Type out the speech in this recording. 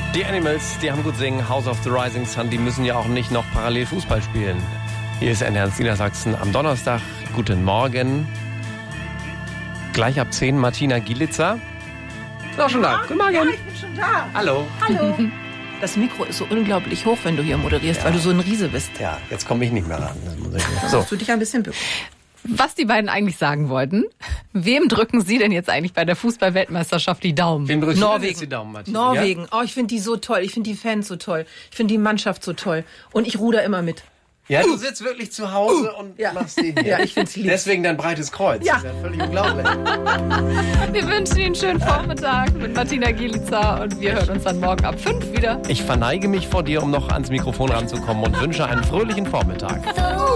Die Animals, die haben gut singen, House of the Rising Sun, die müssen ja auch nicht noch parallel Fußball spielen. Hier ist NDR Niedersachsen am Donnerstag. Guten Morgen. Gleich ab 10 Martina Gielitzer. Ist auch schon da. Guten Morgen. Ja, ich bin schon da. Hallo. Hallo. Das Mikro ist so unglaublich hoch, wenn du hier moderierst, weil du so ein Riese bist. Ja, jetzt komme ich nicht mehr ran. Das muss ich nicht. So. Musst du dich ein bisschen bücken. Was die beiden eigentlich sagen wollten, wem drücken Sie denn jetzt eigentlich bei der Fußball-Weltmeisterschaft die Daumen? Wem drückst du denn Norwegen. jetzt die Daumen, Martina? Norwegen. Oh, ich finde die so toll. Ich finde die Fans so toll. Ich finde die Mannschaft so toll. Und ich ruder immer mit. Ja, du sitzt wirklich zu Hause und machst den hier. Ja, ich find's lieb. Deswegen dein breites Kreuz. Ja. Das ist ja völlig unglaublich. Wir wünschen Ihnen einen schönen Vormittag mit Martina Gielitzer und wir hören uns dann morgen ab 5 wieder. Ich verneige mich vor dir, um noch ans Mikrofon ranzukommen und wünsche einen fröhlichen Vormittag. So